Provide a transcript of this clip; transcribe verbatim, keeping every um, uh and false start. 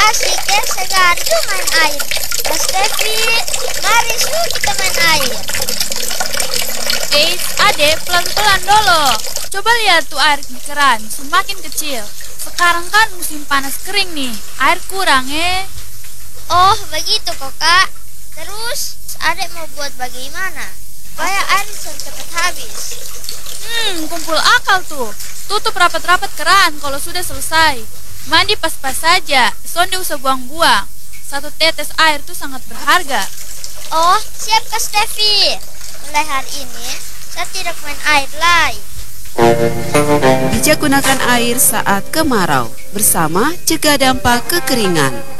asik ya, segar tuh main air. Mas Devi, mari su kita main air. Eits, adek, pelan-pelan dulu. Coba lihat tuh air di keran, semakin kecil. Sekarang kan musim panas kering nih, air kurang eh. Oh begitu kok kak. Terus adek mau buat bagaimana supaya air cepat habis? Hmm, kumpul akal tuh. Tutup rapat-rapat keran kalau sudah selesai. Mandi pas-pas saja, sonde usah buang-buang. Satu tetes air tuh sangat berharga. Oh siap Kak Stevi. Mulai hari ini saya tidak main air lagi. Bijak gunakan air saat kemarau bersama cegah dampak kekeringan.